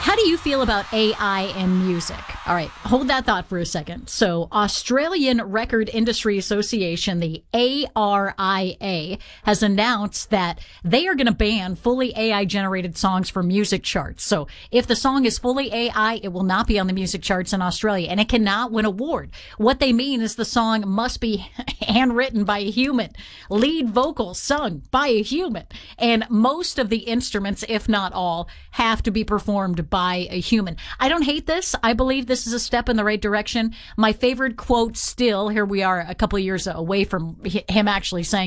How do you feel about AI in music? All right, hold that thought for a second. So, Australian Record Industry Association, the ARIA, has announced that they are going to ban fully AI-generated songs from music charts. So, if the song is fully AI, it will not be on the music charts in Australia, and it cannot win an award. What they mean is the song must be handwritten by a human, lead vocals sung by a human, and most of the instruments, if not all, have to be performed by a human. I don't hate this. I believe this is a step in the right direction. My favorite quote still, here we are a couple of years away from him actually saying